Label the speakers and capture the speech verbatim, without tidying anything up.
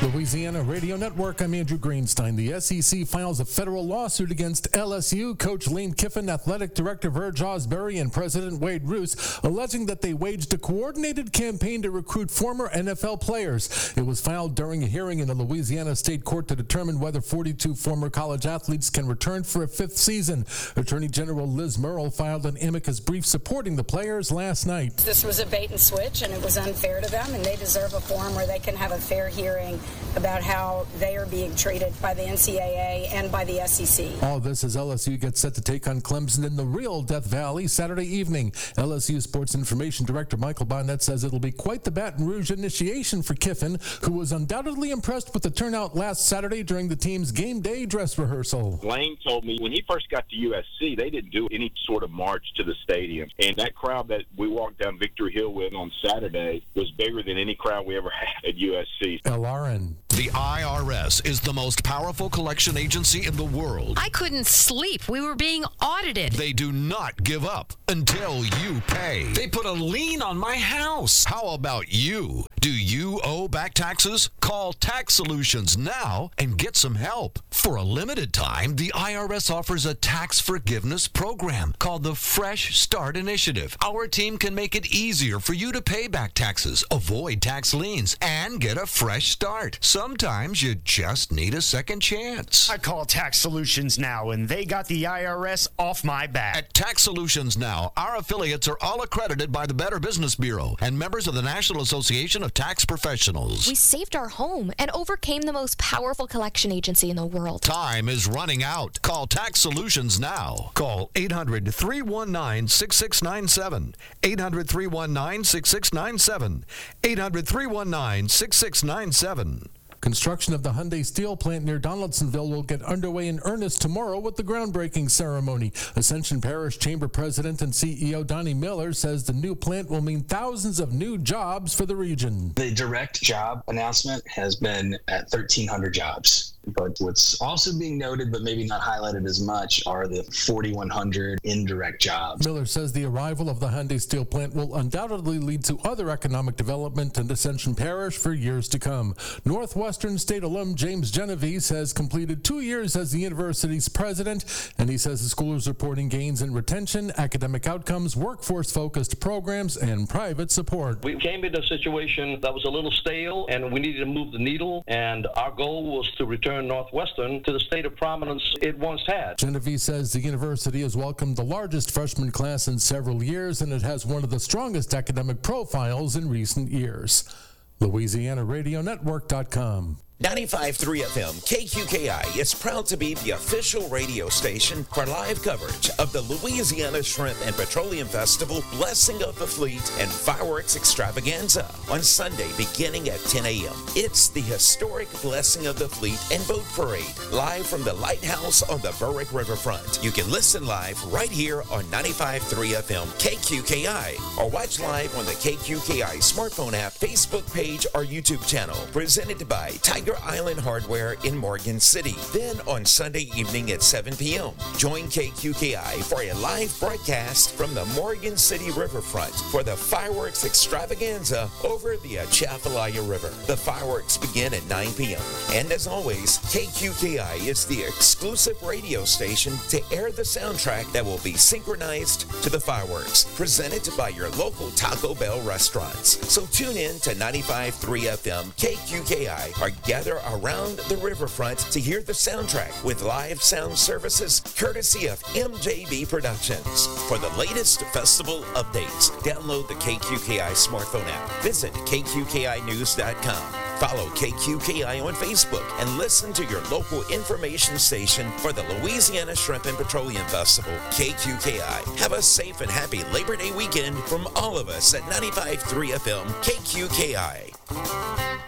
Speaker 1: Louisiana Radio Network, I'm Andrew Greenstein. The S E C files a federal lawsuit against L S U coach Lane Kiffin, athletic director Verge Osbury, and President Wade Roos, alleging that they waged a coordinated campaign to recruit former N F L players. It was filed during a hearing in the Louisiana State Court to determine whether forty-two former college athletes can return for a fifth season. Attorney General Liz Murrill filed an amicus brief supporting the players last night.
Speaker 2: This was a bait and switch, and it was unfair to them, and they deserve a forum where they can have a fair hearing about how they are being treated by the N C double A and by the S E C.
Speaker 1: All this as L S U gets set to take on Clemson in the real Death Valley Saturday evening. L S U Sports Information Director Michael Bonnet says it'll be quite the Baton Rouge initiation for Kiffin, who was undoubtedly impressed with the turnout last Saturday during the team's game day dress rehearsal.
Speaker 3: Lane told me when he first got to U S C, they didn't do any sort of march to the stadium. And that crowd that we walked down Victory Hill with on Saturday was bigger than any crowd we ever had at U S C.
Speaker 1: L R N.
Speaker 4: The I R S is the most powerful collection agency in the world.
Speaker 5: I couldn't sleep. We were being audited.
Speaker 4: They do not give up until you pay.
Speaker 6: They put a lien on my house.
Speaker 4: How about you? Do you owe back taxes? Call Tax Solutions now and get some help. For a limited time, the I R S offers a tax forgiveness program called the Fresh Start Initiative. Our team can make it easier for you to pay back taxes, avoid tax liens, and get a fresh start. Sometimes you just need a second chance.
Speaker 7: I call Tax Solutions now, and they got the I R S off my back.
Speaker 4: At Tax Solutions Now, our affiliates are all accredited by the Better Business Bureau and members of the National Association of Tax Professionals.
Speaker 8: We saved our home and overcame the most powerful collection agency in the world.
Speaker 4: Time is running out. Call Tax Solutions now. Call eight hundred, three one nine, six six nine seven. eight hundred, three one nine, six six nine seven. eight hundred, three one nine, six six nine seven.
Speaker 1: Construction of the Hyundai steel plant near Donaldsonville will get underway in earnest tomorrow with the groundbreaking ceremony. Ascension Parish Chamber President and C E O Donnie Miller says the new plant will mean thousands of new jobs for the region.
Speaker 9: The direct job announcement has been at thirteen hundred jobs. But what's also being noted, but maybe not highlighted as much, are the forty-one hundred indirect jobs.
Speaker 1: Miller says the arrival of the Hyundai steel plant will undoubtedly lead to other economic development in Ascension Parish for years to come. Northwestern State alum James Genovese has completed two years as the university's president, and he says the school is reporting gains in retention, academic outcomes, workforce-focused programs, and private support.
Speaker 10: We came into a situation that was a little stale, and we needed to move the needle, and our goal was to return Northwestern to the state of prominence it once had.
Speaker 1: Genovese says the university has welcomed the largest freshman class in several years, and it has one of the strongest academic profiles in recent years. Louisiana Radio Network dot com.
Speaker 11: ninety-five point three F M K Q K I is proud to be the official radio station for live coverage of the Louisiana Shrimp and Petroleum Festival, Blessing of the Fleet, and Fireworks Extravaganza on Sunday beginning at ten a.m. It's the historic Blessing of the Fleet and Boat Parade, live from the Lighthouse on the Berwick Riverfront. You can listen live right here on ninety-five point three F M K Q K I or watch live on the K Q K I smartphone app, Facebook page, or YouTube channel. Presented by Tiger Island Hardware in Morgan City. Then on Sunday evening at seven p.m., join K Q K I for a live broadcast from the Morgan City Riverfront for the Fireworks Extravaganza over the Atchafalaya River. The fireworks begin at nine p.m. And as always, K Q K I is the exclusive radio station to air the soundtrack that will be synchronized to the fireworks, presented by your local Taco Bell restaurants. So tune in to ninety-five point three F M K Q K I or gather around the riverfront to hear the soundtrack with live sound services courtesy of M J B Productions. For the latest festival updates, download the K Q K I smartphone app. Visit K Q K I news dot com. Follow K Q K I on Facebook and listen to your local information station for the Louisiana Shrimp and Petroleum Festival, K Q K I. Have a safe and happy Labor Day weekend from all of us at ninety-five point three F M K Q K I.